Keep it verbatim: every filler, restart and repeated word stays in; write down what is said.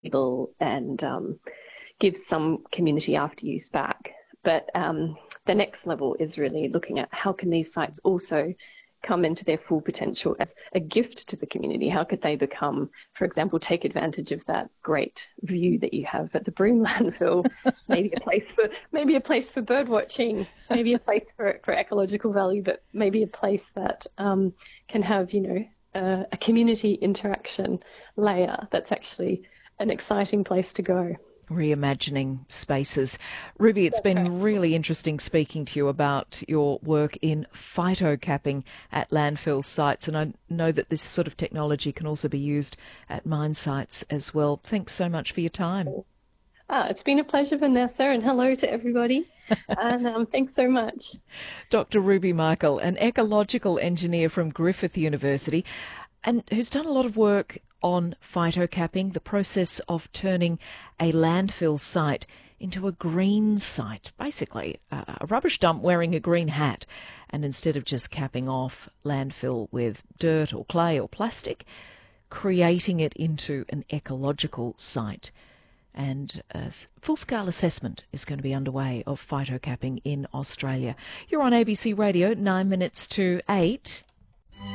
people and um, give some community after use back. But um, the next level is really looking at how can these sites also come into their full potential as a gift to the community. How could they become, for example, take advantage of that great view that you have at the Broome landfill, maybe a place for maybe a place for bird watching, maybe a place for for ecological value, but maybe a place that um, can have, you know, uh, a community interaction layer that's actually an exciting place to go. Reimagining spaces. Ruby, it's That's right. been really interesting speaking to you about your work in phytocapping at landfill sites, and I know that this sort of technology can also be used at mine sites as well. Thanks so much for your time. Ah, it's been a pleasure, Vanessa, and hello to everybody. And um, thanks so much. Doctor Ruby Michael, an ecological engineer from Griffith University, and who's done a lot of work on phytocapping, the process of turning a landfill site into a green site, basically a rubbish dump wearing a green hat. And instead of just capping off landfill with dirt or clay or plastic, creating it into an ecological site. And a full-scale assessment is going to be underway of phytocapping in Australia. You're on A B C Radio, nine minutes to eight.